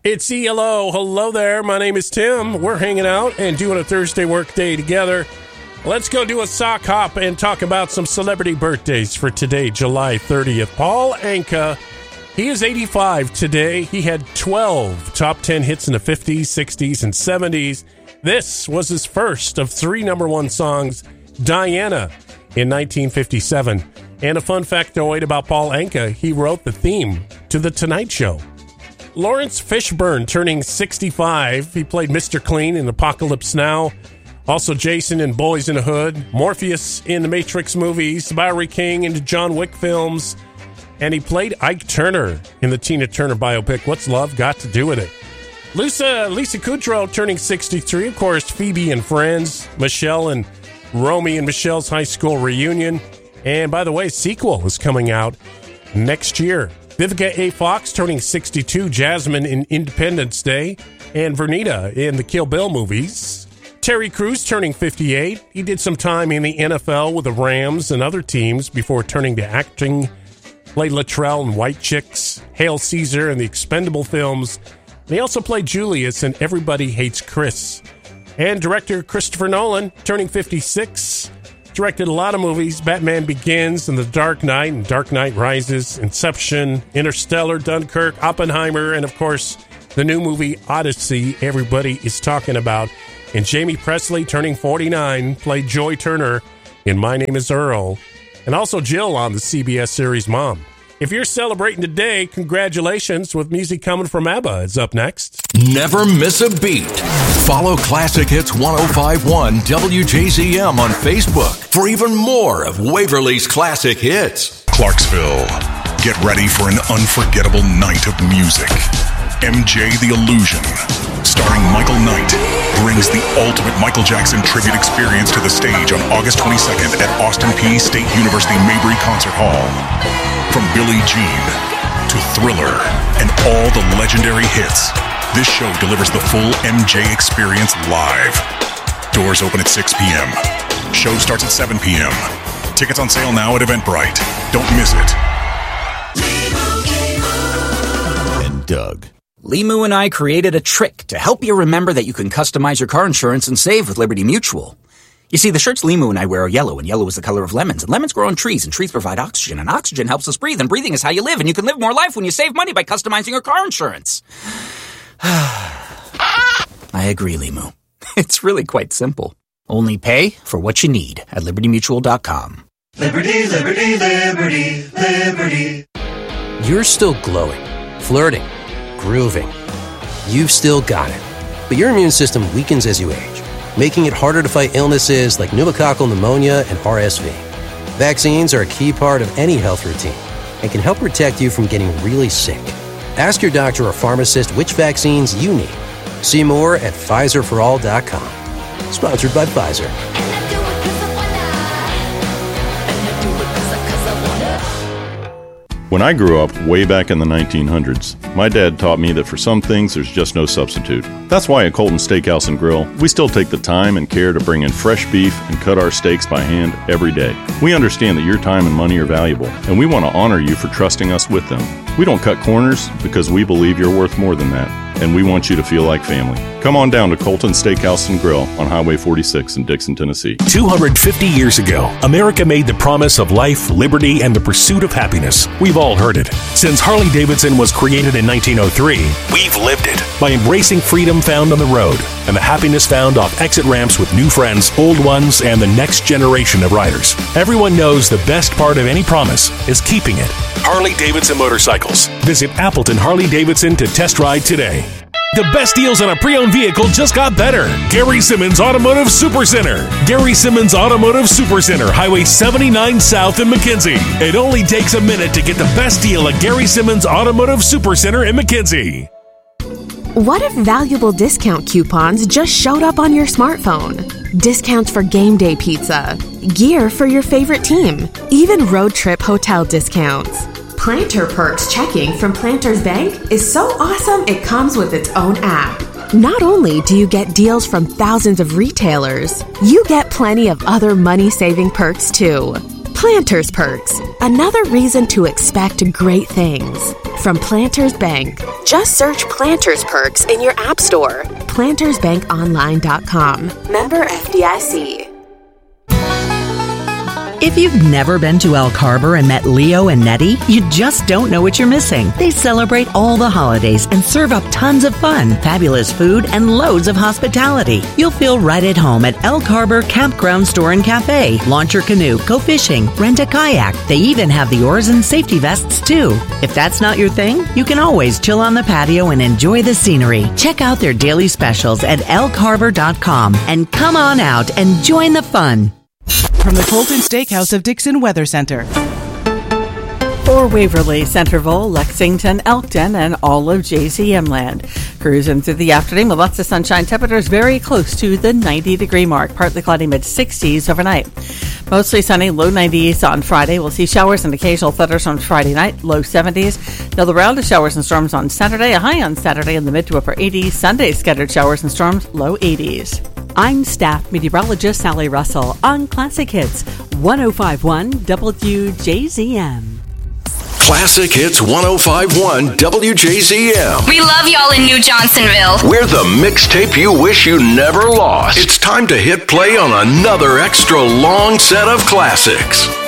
It's ELO. Hello there. My name is Tim. We're hanging out and doing a Thursday work day together. Let's go do a sock hop and talk about some celebrity birthdays for today, July 30th. Paul Anka, he is 85 today. He had 12 top 10 hits in the 50s, 60s, and 70s. This was his first of 3 number 1 songs, Diana, in 1957. And a fun factoid about Paul Anka, he wrote the theme to The Tonight Show. Lawrence Fishburne turning 65. He played Mr. Clean in Apocalypse Now. Also Jason in Boys in the Hood. Morpheus in the Matrix movies. Bowery King in the John Wick films. And he played Ike Turner in the Tina Turner biopic, What's Love Got to Do With It? Lisa Kudrow turning 63. Of course, Phoebe and Friends. Michelle and Romy and Michelle's high school reunion. And by the way, sequel is coming out next year. Vivica A. Fox turning 62, Jasmine in Independence Day, and Vernita in the Kill Bill movies. Terry Crews turning 58. He did some time in the NFL with the Rams and other teams before turning to acting. Played Latrell in White Chicks, Hail Caesar in the Expendable films. And he also played Julius in Everybody Hates Chris. And director Christopher Nolan turning 56. Directed a lot of movies, Batman Begins and The Dark Knight and Dark Knight Rises, Inception, Interstellar, Dunkirk, Oppenheimer, and of course, the new movie Odyssey everybody is talking about. And Jamie Presley, turning 49, played Joy Turner in My Name is Earl, and also Jill on the CBS series Mom. If you're celebrating today, congratulations, with music coming from ABBA is up next. Never miss a beat. Follow Classic Hits 105.1 WJZM on Facebook for even more of Waverly's classic hits. Clarksville, get ready for an unforgettable night of music. MJ the Illusion, starring Michael Knight, brings the ultimate Michael Jackson tribute experience to the stage on August 22nd at Austin Peay State University Mabry Concert Hall. From Billie Jean to Thriller and all the legendary hits, this show delivers the full MJ experience live. Doors open at 6 p.m. Show starts at 7 p.m. Tickets on sale now at Eventbrite. Don't miss it. And Doug. Limu and I created a trick to help you remember that you can customize your car insurance and save with Liberty Mutual. You see, the shirts Limu and I wear are yellow, and yellow is the color of lemons, and lemons grow on trees, and trees provide oxygen, and oxygen helps us breathe, and breathing is how you live, and you can live more life when you save money by customizing your car insurance. I agree, Limu. It's really quite simple. Only pay for what you need at LibertyMutual.com. Liberty, liberty, liberty, liberty. You're still glowing, flirting, grooving. You've still got it. But your immune system weakens as you age, making it harder to fight illnesses like pneumococcal pneumonia and RSV. Vaccines are a key part of any health routine and can help protect you from getting really sick. Ask your doctor or pharmacist which vaccines you need. See more at PfizerForAll.com. Sponsored by Pfizer. When I grew up, way back in the 1900s, my dad taught me that for some things, there's just no substitute. That's why at Colton Steakhouse and Grill, we still take the time and care to bring in fresh beef and cut our steaks by hand every day. We understand that your time and money are valuable, and we want to honor you for trusting us with them. We don't cut corners because we believe you're worth more than that, and we want you to feel like family. Come on down to Colton Steakhouse and Grill on Highway 46 in Dixon, Tennessee. 250 years ago, America made the promise of life, liberty, and the pursuit of happiness. We've all heard it. Since Harley-Davidson was created in 1903, we've lived it by embracing freedom found on the road and the happiness found off exit ramps with new friends, old ones, and the next generation of riders. Everyone knows the best part of any promise is keeping it. Harley-Davidson Motorcycles. Visit Appleton Harley-Davidson to test ride today. The best deals on a pre-owned vehicle just got better. Gary Simmons Automotive Supercenter. Gary Simmons Automotive Supercenter, Highway 79 South in McKenzie. It only takes a minute to get the best deal at Gary Simmons Automotive Supercenter in McKenzie. What if valuable discount coupons just showed up on your smartphone? Discounts for game day pizza, gear for your favorite team, even road trip hotel discounts. Planter Perks checking from Planters Bank is so awesome it comes with its own app. Not only do you get deals from thousands of retailers, you get plenty of other money-saving perks too. Planters Perks, another reason to expect great things. From Planters Bank, just search Planters Perks in your app store. PlantersBankOnline.com. Member FDIC. If you've never been to El Carver and met Leo and Nettie, you just don't know what you're missing. They celebrate all the holidays and serve up tons of fun, fabulous food, and loads of hospitality. You'll feel right at home at El Carver Campground Store and Cafe. Launch your canoe, go fishing, rent a kayak. They even have the oars and safety vests too. If that's not your thing, you can always chill on the patio and enjoy the scenery. Check out their daily specials at elcarver.com and come on out and join the fun. From the Colton Steakhouse of Dixon Weather Center. For Waverly, Centerville, Lexington, Elkton, and all of JCM land. Cruising through the afternoon with lots of sunshine. Temperatures very close to the 90-degree mark. Partly cloudy, mid-60s overnight. Mostly sunny, low 90s on Friday. We'll see showers and occasional thunderstorms Friday night, low 70s. Another round of showers and storms on Saturday. A high on Saturday in the mid to upper 80s. Sunday, scattered showers and storms, low 80s. I'm staff meteorologist Sally Russell on Classic Hits 105.1 WJZM. Classic Hits 105.1 WJZM. We love y'all in New Johnsonville. We're the mixtape you wish you never lost. It's time to hit play on another extra long set of classics.